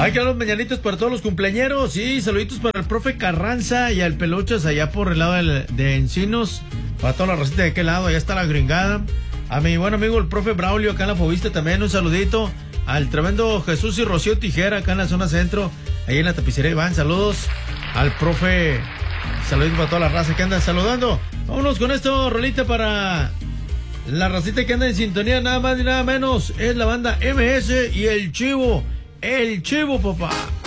Hay que dar los mañanitos para todos los cumpleañeros. Sí, saluditos para el profe Carranza y al Peluchas allá por el lado de Encinos. Para toda la racita de aquel lado, allá está la gringada. A mi buen amigo el profe Braulio acá en la Fobista también, un saludito. Al tremendo Jesús y Rocío Tijera acá en la zona centro, ahí en la tapicería Iván, saludos. Al profe, saluditos para toda la raza que anda saludando. Vámonos con esto, rolita para la racita que anda en sintonía, nada más y nada menos. Es la banda MS y el Chivo, papá.